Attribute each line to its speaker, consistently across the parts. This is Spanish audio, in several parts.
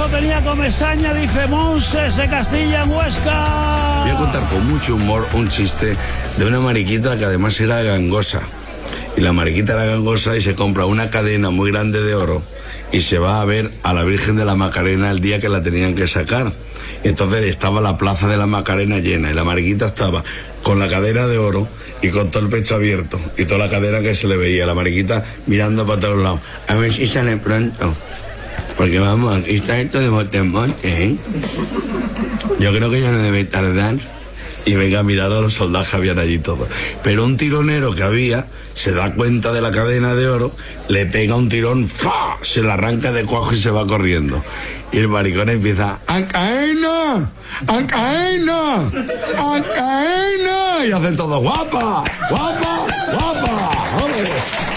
Speaker 1: tenía Comesaña, dice Monses de Castilla en Huesca.
Speaker 2: Voy a contar con mucho humor un chiste de una mariquita que además era gangosa. Y la mariquita era gangosa y se compra una cadena muy grande de oro y se va a ver a la Virgen de la Macarena el día que la tenían que sacar. Y entonces estaba la plaza de la Macarena llena y la mariquita estaba con la cadena de oro y con todo el pecho abierto y toda la cadena que se le veía, la mariquita mirando para todos lados. A ver si sale pronto, porque vamos, aquí está esto de monte en monte, ¿eh? Yo creo que ya no debe tardar. Y venga a mirar a los soldados que habían allí todos. Pero un tironero que había se da cuenta de la cadena de oro, le pega un tirón, ¡fa!, se la arranca de cuajo y se va corriendo. Y el maricón empieza, ¡Ancaena! ¡Ancaena! ¡Ancaena! Y hacen todos, ¡guapa! ¡Guapa! ¡Guapa! ¡Hombre!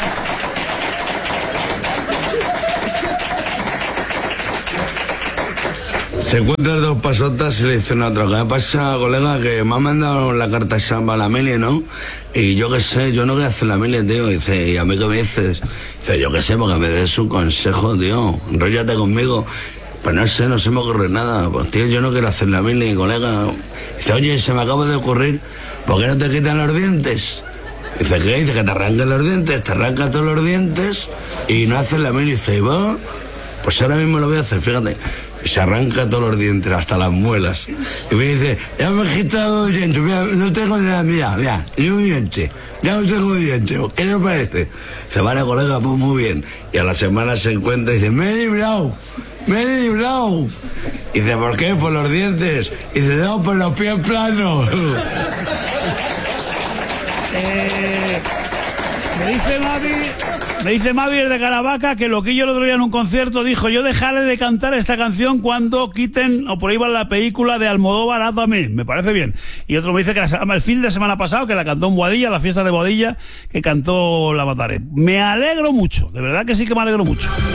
Speaker 2: Se encuentran dos pasotas y le dicen a otro, ¿qué pasa, colega? Que me ha mandado la carta esa para la Amelia, ¿no? Y yo qué sé, yo no voy a hacer la Amelia, tío. Dice, ¿y a mí qué me dices? Dice, yo qué sé, porque me des un consejo, tío. Enróllate conmigo. Pues no sé, no se me ocurre nada. Pues tío, yo no quiero hacer la Amelia, colega. Dice, oye, se me acaba de ocurrir, ¿por qué no te quitan los dientes? Dice, ¿qué? Dice, que te arrancan los dientes, te arrancan todos los dientes y no haces la Amelia. Dice, ¿y vos? Pues ahora mismo lo voy a hacer, fíjate. Se arranca todos los dientes, hasta las muelas. Y me dice, ya me he quitado los dientes, mira, no tengo nada, mira, ni un diente, ya no tengo dientes, ¿qué le parece? Dice, vale, colega, pues muy bien. Y a la semana se encuentra y dice, me he librado. Y dice, ¿por qué? Por los dientes. Y dice, no, por los pies planos.
Speaker 1: Me dice Mavi de Caravaca que Loquillo el otro día en un concierto dijo, yo dejaré de cantar esta canción cuando quiten o prohíban la película de Almodóvar, Hazlo a mí. Me parece bien. Y otro me dice que el fin de semana pasado, que la cantó en Boadilla, la fiesta de Boadilla, que cantó La Mataré. Me alegro mucho, de verdad que sí que me alegro mucho.